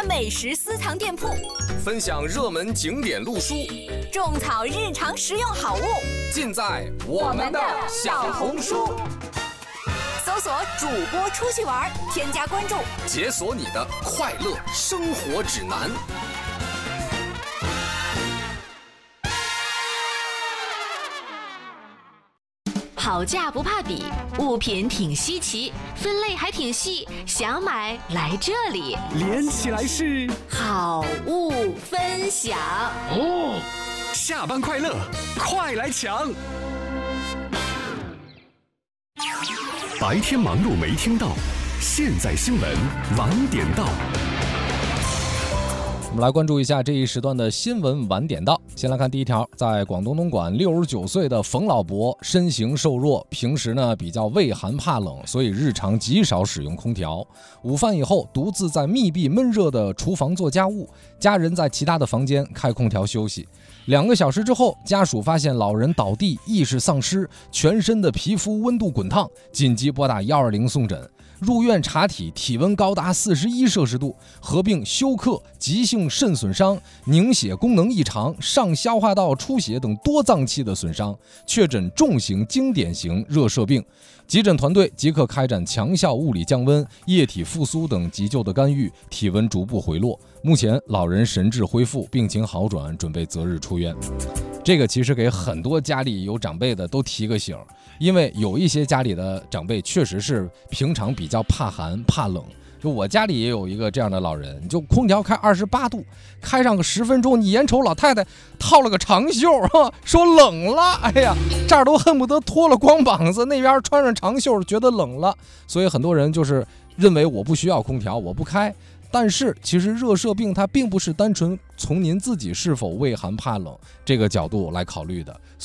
美食私藏店铺， 分享热门景点路书， 种草日常实用好物， 尽在我们的小红书。 搜索主播出去玩，添加关注， 解锁你的快乐生活指南。 好价不怕比，物品挺稀奇，分类还挺细，想买来这里， 连起来是好物分享哦。下班快乐，快来抢！白天忙碌没听到，现在新闻晚点到。 我们来关注一下这一时段的新闻晚点到。先来看第一条，在广东东莞69岁的冯老伯身形瘦弱，平时呢比较畏寒怕冷，所以日常极少使用空调。午饭以后独自在密闭闷热的厨房做家务，家人在其他的房间开空调休息。2个小时之后，家属发现老人倒地，意识丧失，全身的皮肤温度滚烫，紧急拨打120送诊。入院查体，体温高达41摄氏度，合并休克、急性肾损伤、凝血功能异常、上消化道出血等多脏器的损伤，确诊重型经典型热射病。急诊团队即刻开展强效物理降温、液体复苏等急救的干预，体温逐步回落。目前老人神志恢复，病情好转，准备择日出院。这个其实给很多家里有长辈的都提个醒，因为有一些家里的长辈确实是平常比较怕寒怕冷。就我家里也有一个这样的老人，就空调开28度，开上个10分钟，你眼瞅老太太套了个长袖，说冷了，哎呀，这儿都恨不得脱了光膀子，那边穿上长袖觉得冷了，所以很多人就是认为我不需要空调，我不开。但是其实热射病它并不是单纯从您自己是否畏寒怕冷这个角度来考虑的，